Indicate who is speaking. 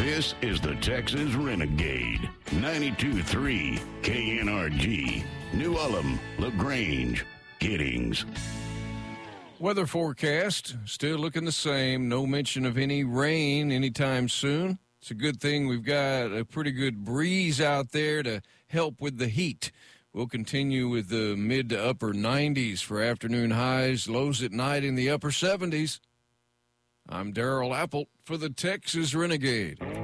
Speaker 1: This is the Texas Renegade. 92.3 KNRG. New Ulm, LaGrange, Giddings.
Speaker 2: Weather forecast still looking the same. No mention of any rain anytime soon. It's a good thing we've got a pretty good breeze out there to help with the heat. We'll continue with the mid to upper 90s for afternoon highs, lows at night in the upper 70s. I'm Darrell Apple for the Texas Renegade.